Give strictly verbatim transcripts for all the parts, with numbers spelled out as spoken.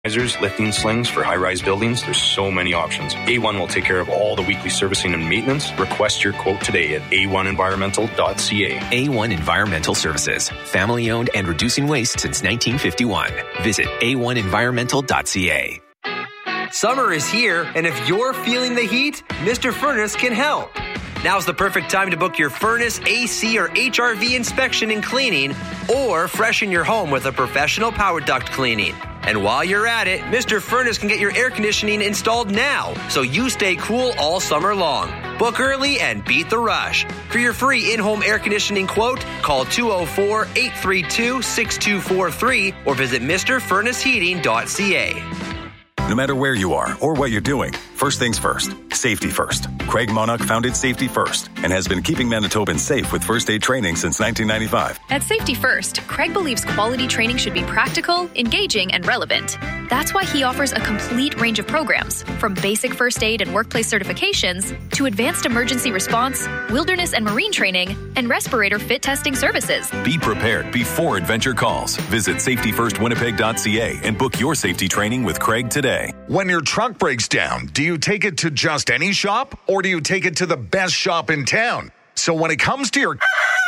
lifting slings for high-rise buildings. There's so many options. A one will take care of all the weekly servicing and maintenance. Request your quote today at a one environmental dot c a. A one Environmental Services. Family-owned and reducing waste since nineteen fifty-one. Visit a one environmental dot c a. Summer is here, and if you're feeling the heat, Mister Furnace can help. Now's the perfect time to book your furnace, A C, or H R V inspection and cleaning, or freshen your home with a professional power duct cleaning. And while you're at it, Mister Furnace can get your air conditioning installed now, so you stay cool all summer long. Book early and beat the rush. For your free in-home air conditioning quote, call two oh four, eight three two, six two four three or visit Mister Furnace Heating dot c a. No matter where you are or what you're doing, first things first, safety first. Craig Monarch founded Safety First and has been keeping Manitobans safe with first aid training since nineteen ninety-five. At Safety First, Craig believes quality training should be practical, engaging, and relevant. That's why he offers a complete range of programs, from basic first aid and workplace certifications to advanced emergency response, wilderness and marine training, and respirator fit testing services. Be prepared before adventure calls. Visit safety first winnipeg dot c a and book your safety training with Craig today. When your truck breaks down, do you take it to just any shop or do you take it to the best shop in town? So when it comes to your...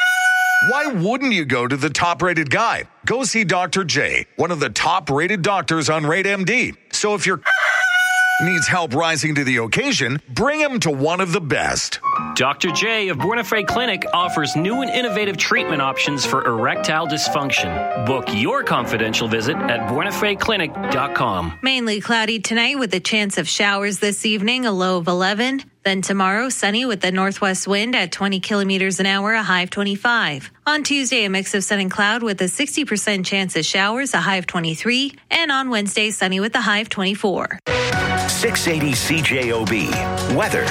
why wouldn't you go to the top-rated guy? Go see Doctor J, one of the top-rated doctors on Rate M D. So if your needs help rising to the occasion, bring him to one of the best. Doctor J of Buena Clinic offers new and innovative treatment options for erectile dysfunction. Book your confidential visit at buena fe clinic dot com. Mainly cloudy tonight with a chance of showers this evening, a low of eleven. Then tomorrow, sunny with the northwest wind at twenty kilometers an hour, a high of twenty-five. On Tuesday, a mix of sun and cloud with a sixty percent chance of showers, a high of twenty-three. And on Wednesday, sunny with a high of twenty-four. six eighty C J O B. Weather.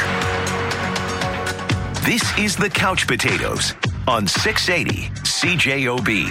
This is the Couch Potatoes on six eighty C J O B.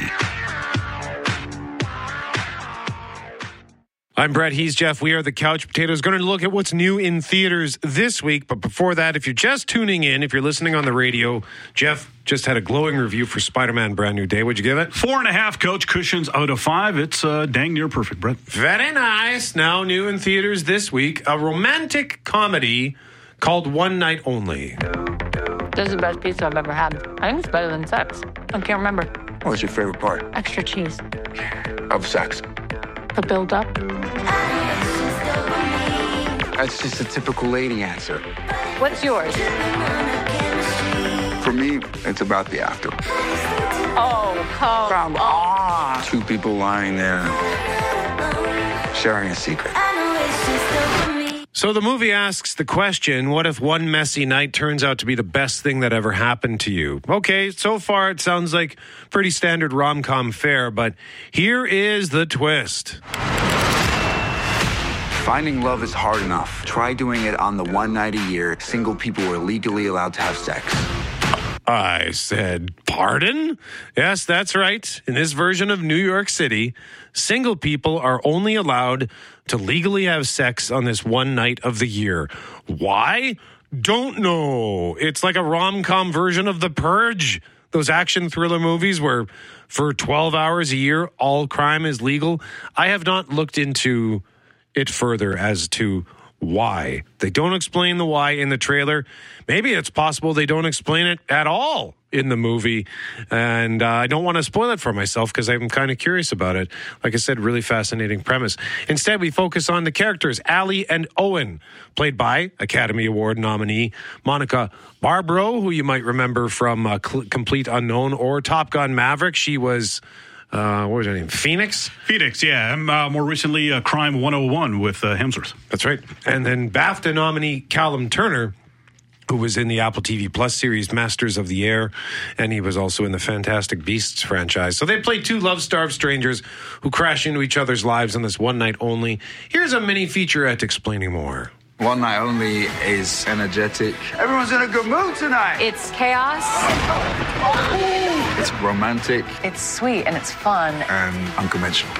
I'm Brett. He's Jeff. We are the Couch Potatoes. Going to look at what's new in theaters this week. But before that, if you're just tuning in, if you're listening on the radio, Jeff just had a glowing review for Spider-Man Brand New Day. What'd you give it? Four and a half Couch Cushions out of five. It's uh, dang near perfect, Brett. Very nice. Now new in theaters this week, a romantic comedy called One Night Only. This is the best pizza I've ever had. I think it's better than sex. I can't remember. What's your favorite part? Extra cheese. Of sex? The build-up. That's just a typical lady answer. What's yours? For me, it's about the after. Oh, come on. Two people lying there sharing a secret. So the movie asks the question, what if one messy night turns out to be the best thing that ever happened to you? Okay, so far it sounds like pretty standard rom-com fare, but here is the twist. Finding love is hard enough. Try doing it on the one night a year single people are legally allowed to have sex. I said, pardon? Yes, that's right. In this version of New York City, single people are only allowed to legally have sex on this one night of the year. Why? Don't know. It's like a rom-com version of The Purge. Those action thriller movies where for twelve hours a year, all crime is legal. I have not looked into it further as to why. They don't explain the why in the trailer. Maybe it's possible they don't explain it at all in the movie. And uh, I don't want to spoil it for myself because I'm kind of curious about it. Like I said, really fascinating premise. Instead, we focus on the characters, Allie and Owen, played by Academy Award nominee Monica Barbaro, who you might remember from uh, Complete Unknown or Top Gun Maverick. She was... Uh, what was her name? Phoenix? Phoenix, yeah. And, uh, more recently, uh, Crime one oh one with uh, Hemsworth. That's right. And then BAFTA nominee Callum Turner, who was in the Apple T V Plus series Masters of the Air, and he was also in the Fantastic Beasts franchise. So they play two love-starved strangers who crash into each other's lives on this one night only. Here's a mini featurette explaining more. One night only is energetic. Everyone's in a good mood tonight. It's chaos. It's romantic. It's sweet and it's fun. And unconventional.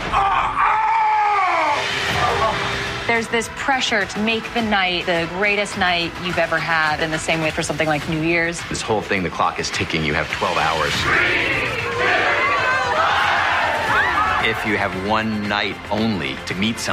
There's this pressure to make the night the greatest night you've ever had, in the same way for something like New Year's. This whole thing, the clock is ticking. You have twelve hours. if you have one night only to meet someone.